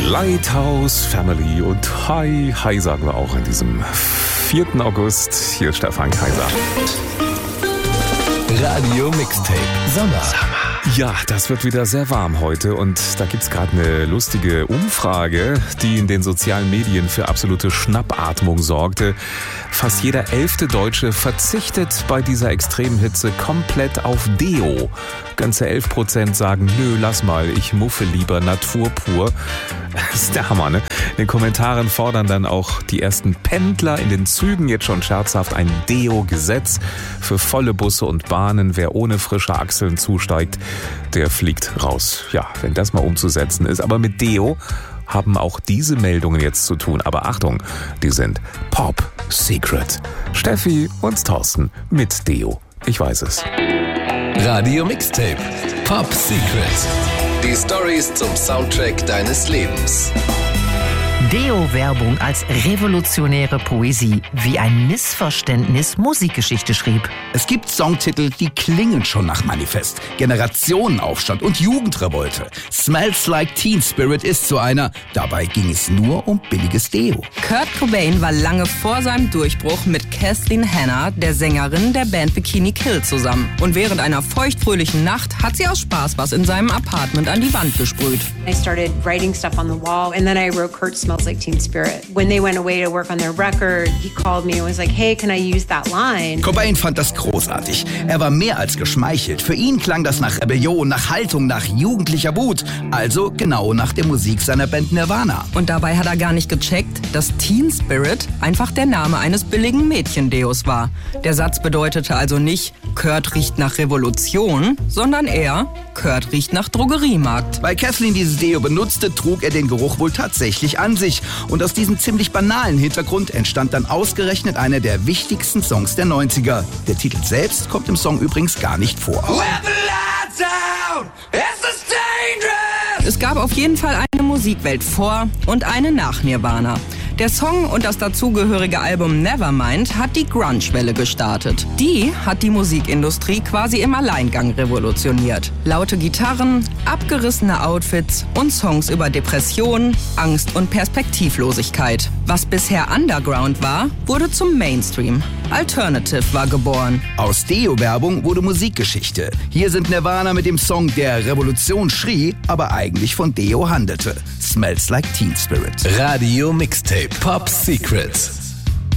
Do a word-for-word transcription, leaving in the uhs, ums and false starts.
Lighthouse Family und Hi, Hi sagen wir auch an diesem vierten August. Hier ist Stefan Kaiser. Radio Mixtape Sommer. Ja, das wird wieder sehr warm heute und da gibt's gerade eine lustige Umfrage, die in den sozialen Medien für absolute Schnappatmung sorgte. Fast jeder elfte Deutsche verzichtet bei dieser extremen Hitze komplett auf Deo. Ganze elf Prozent sagen, nö, lass mal, ich muffe lieber Natur pur. Das ist der Hammer, ne? In den Kommentaren fordern dann auch die ersten Pendler in den Zügen jetzt schon scherzhaft ein Deo-Gesetz für volle Busse und Bahnen. Wer ohne frische Achseln zusteigt, der fliegt raus. Ja, wenn das mal umzusetzen ist. Aber mit Deo haben auch diese Meldungen jetzt zu tun. Aber Achtung, die sind Pop Secret. Steffi und Thorsten mit Deo. Ich weiß es. Radio Mixtape Pop Secret. Die Storys zum Soundtrack deines Lebens. Deo-Werbung als revolutionäre Poesie, wie ein Missverständnis Musikgeschichte schrieb. Es gibt Songtitel, die klingen schon nach Manifest. Generationenaufstand und Jugendrevolte. Smells Like Teen Spirit ist so einer. Dabei ging es nur um billiges Deo. Kurt Cobain war lange vor seinem Durchbruch mit Kathleen Hanna, der Sängerin der Band Bikini Kill, zusammen. Und während einer feuchtfröhlichen Nacht hat sie aus Spaß was in seinem Apartment an die Wand gesprüht. I started writing stuff on the wall and then I wrote Kurt Smells Like Teen Spirit. When they went away to work on their record, he called me and was like, hey, can I use that line? Cobain fand das großartig. Er war mehr als geschmeichelt. Für ihn klang das nach Rebellion, nach Haltung, nach jugendlicher Wut. Also genau nach der Musik seiner Band Nirvana. Und dabei hat er gar nicht gecheckt, dass Teen Spirit einfach der Name eines billigen Mädchendeos war. Der Satz bedeutete also nicht, Kurt riecht nach Revolution, sondern eher, Kurt riecht nach Drogeriemarkt. Weil Kathleen dieses Deo benutzte, trug er den Geruch wohl tatsächlich an sich. Und aus diesem ziemlich banalen Hintergrund entstand dann ausgerechnet einer der wichtigsten Songs der neunziger. Der Titel selbst kommt im Song übrigens gar nicht vor. Es gab auf jeden Fall eine Musikwelt vor und eine nach Nirvana. Der Song und das dazugehörige Album Nevermind hat die Grunge-Welle gestartet. Die hat die Musikindustrie quasi im Alleingang revolutioniert. Laute Gitarren, abgerissene Outfits und Songs über Depressionen, Angst und Perspektivlosigkeit. Was bisher Underground war, wurde zum Mainstream. Alternative war geboren. Aus Deo-Werbung wurde Musikgeschichte. Hier sind Nirvana mit dem Song, der Revolution schrie, aber eigentlich von Deo handelte. Smells Like Teen Spirit. Radio Mixtape Pop Secrets.